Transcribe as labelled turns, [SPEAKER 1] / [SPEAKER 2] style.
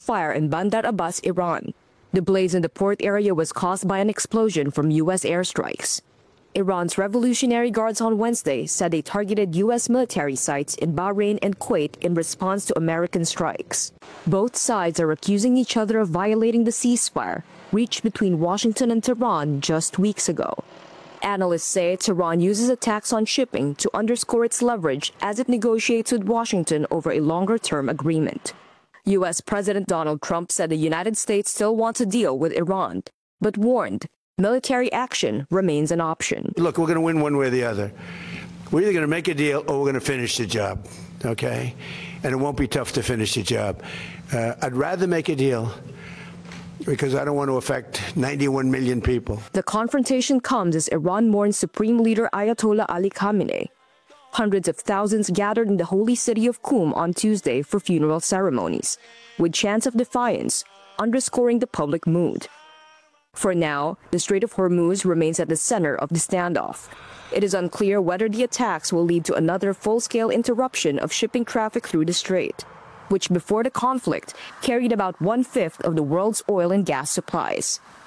[SPEAKER 1] fire in Bandar Abbas, Iran. The blaze in the port area was caused by an explosion from U.S. airstrikes. Iran's Revolutionary Guards on Wednesday said they targeted U.S. military sites in Bahrain and Kuwait in response to American strikes. Both sides are accusing each other of violating the ceasefire reached between Washington and Tehran just weeks ago. Analysts say Tehran uses attacks on shipping to underscore its leverage as it negotiates with Washington over a longer-term agreement. U.S. President Donald Trump said the United States still wants a deal with Iran, but warned military action remains an option.
[SPEAKER 2] Look, we're going to win one way or the other. We're either going to make a deal or we're going to finish the job, okay? And it won't be tough to finish the job. I'd rather make a deal because I don't want to affect 91 million people.
[SPEAKER 1] The confrontation comes as Iran mourns Supreme Leader Ayatollah Ali Khamenei. Hundreds of thousands gathered in the holy city of Qum on Tuesday for funeral ceremonies, with chants of defiance underscoring the public mood. For now, the Strait of Hormuz remains at the center of the standoff. It is unclear whether the attacks will lead to another full-scale interruption of shipping traffic through the strait, which before the conflict carried about 1/5 of the world's oil and gas supplies.